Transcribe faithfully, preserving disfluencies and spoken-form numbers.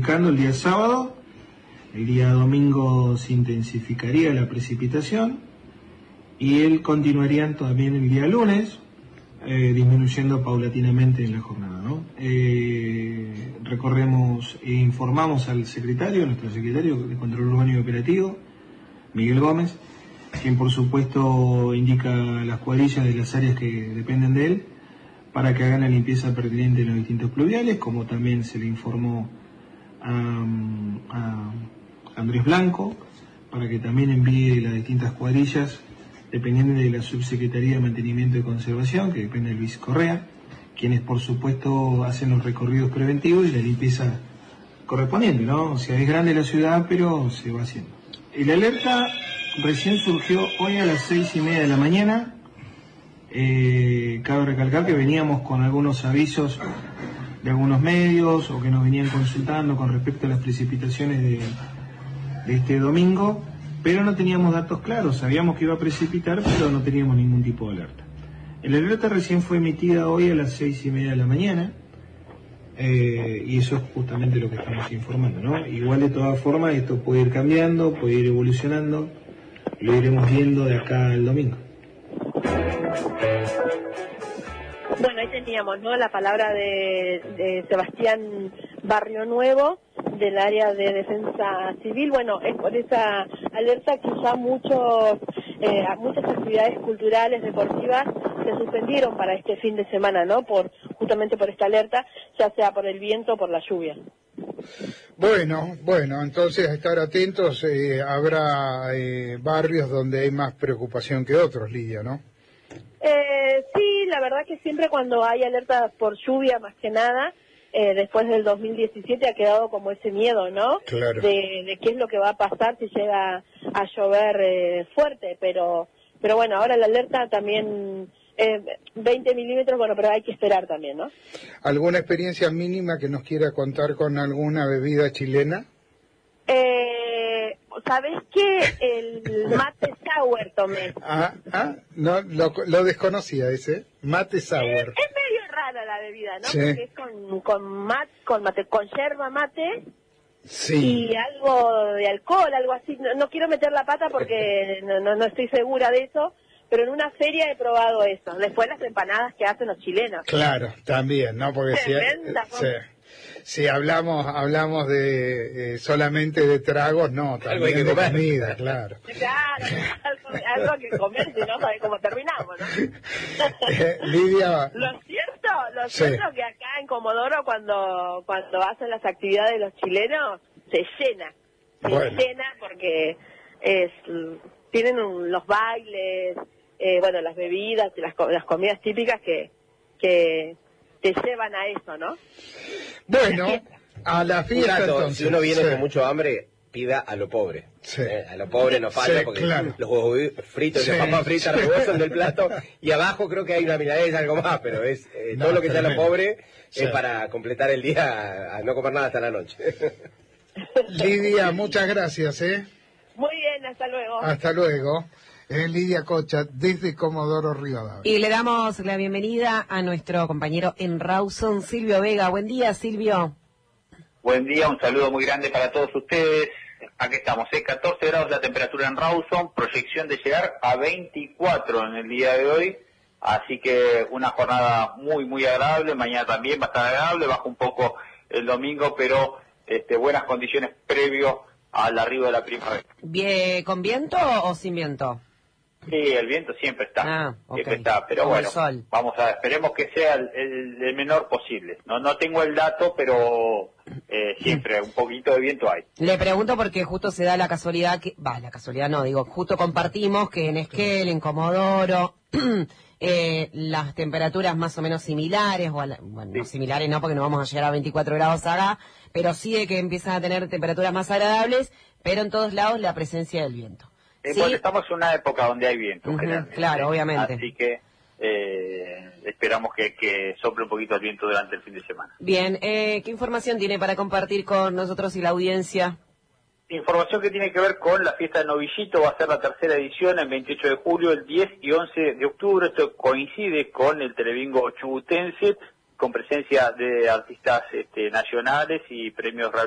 indicando el día sábado. El día domingo se intensificaría la precipitación y él continuaría también el día lunes, eh, disminuyendo paulatinamente en la jornada, ¿no? Eh, recorremos e informamos al secretario, nuestro secretario de Control Urbano y Operativo, Miguel Gómez, quien por supuesto indica las cuadrillas de las áreas que dependen de él para que hagan la limpieza pertinente de los distintos pluviales, como también se le informó a, a Andrés Blanco, para que también envíe las distintas cuadrillas dependiendo de la Subsecretaría de Mantenimiento y Conservación, que depende del Luis Correa, quienes por supuesto hacen los recorridos preventivos y la limpieza correspondiente, ¿no? O sea, es grande la ciudad, pero se va haciendo. El alerta recién surgió hoy a las seis y media de la mañana. Eh, cabe recalcar que veníamos con algunos avisos de algunos medios o que nos venían consultando con respecto a las precipitaciones de, de este domingo, pero no teníamos datos claros. Sabíamos que iba a precipitar, pero no teníamos ningún tipo de alerta. El alerta recién fue emitida hoy a las seis y media de la mañana, eh, y eso es justamente lo que estamos informando, ¿no? Igual de todas formas esto puede ir cambiando, puede ir evolucionando, lo iremos viendo de acá al domingo. Bueno, ahí teníamos, ¿no?, la palabra de, de Sebastián Barrio Nuevo, del área de defensa civil. Bueno, es por esa alerta que ya muchos, eh, muchas actividades culturales, deportivas, se suspendieron para este fin de semana, ¿no?, por justamente por esta alerta, ya sea por el viento o por la lluvia. Bueno, bueno, entonces a estar atentos. Eh, habrá eh, barrios donde hay más preocupación que otros, Lidia, ¿no? Eh, sí, la verdad que siempre cuando hay alerta por lluvia, más que nada, eh, después del dos mil diecisiete ha quedado como ese miedo, ¿no? Claro. De, de qué es lo que va a pasar si llega a llover eh, fuerte, pero pero bueno, ahora la alerta también, eh, veinte milímetros, bueno, pero hay que esperar también, ¿no? ¿Alguna experiencia mínima que nos quiera contar con alguna bebida chilena? Eh, ¿sabés qué? El mate sour tomé. Ah, ah, no, lo, lo desconocía ese, mate sour. Es, es medio rara la bebida, ¿no? Sí. Porque es con, con mate, con mate, con yerba mate. Sí. Y algo de alcohol, algo así. No, no quiero meter la pata porque no, no, no estoy segura de eso, pero en una feria he probado eso. Después las empanadas que hacen los chilenos. Claro, también, ¿no? Porque si, si, si hablamos hablamos de eh, solamente de tragos, no, también de comida, claro. Claro, algo, algo que comer, si no sabes cómo terminamos, ¿no? eh, Lidia. Lo cierto, lo Sí. cierto que acá en Comodoro cuando cuando hacen las actividades de los chilenos se llena, se Bueno. llena porque es tienen un, los bailes, eh, bueno, las bebidas, las, las comidas típicas que que te llevan a eso, ¿no? Bueno, a la fiesta dato, entonces. si uno viene Sí. con mucho hambre, pida a lo pobre. Sí. Eh, a lo pobre no falta, Sí, porque claro. los huevos fritos y Sí, las papas fritas sí. rebosan del plato, y abajo creo que hay una milanesa, algo más, pero es eh, No, todo lo que sea lo tremendo. pobre Sí. es para completar el día a, a no comer nada hasta la noche. Lidia, muchas gracias, ¿eh? Muy bien, hasta luego. Hasta luego. Es Lidia Cocha, desde Comodoro Rivadavia. Y le damos la bienvenida a nuestro compañero en Rawson, Silvio Vega. Buen día, Silvio. Buen día, un saludo muy grande para todos ustedes. Aquí estamos, ¿eh? catorce grados la temperatura en Rawson, proyección de llegar a veinticuatro en el día de hoy, así que una jornada muy, muy agradable. Mañana también va a estar agradable, baja un poco el domingo, pero este, buenas condiciones previo al arribo de la primavera. Bien, ¿con viento o sin viento? Sí, el viento siempre está, Ah, siempre ok. está, pero Como bueno, el sol. vamos a esperemos que sea el, el- el menor posible. No, no tengo el dato, pero eh, siempre un poquito de viento hay. Le pregunto porque justo se da la casualidad que, va, la casualidad no, digo, justo compartimos que en Esquel, en Comodoro, eh, las temperaturas más o menos similares, o a la- bueno, no Sí. similares no porque no vamos a llegar a veinticuatro grados acá, pero sí de que empiezan a tener temperaturas más agradables, pero en todos lados la presencia del viento. Eh, Sí. Bueno, estamos en una época donde hay viento, Ujú, generalmente. claro, obviamente. Así que eh, esperamos que, que sople un poquito el viento durante el fin de semana. Bien, eh, ¿qué información tiene para compartir con nosotros y la audiencia? Información que tiene que ver con la fiesta de Novillito, va a ser la tercera edición el veintiocho de julio, el diez y once de octubre. Esto coincide con el Telebingo Chubutense, con presencia de artistas este, nacionales y premios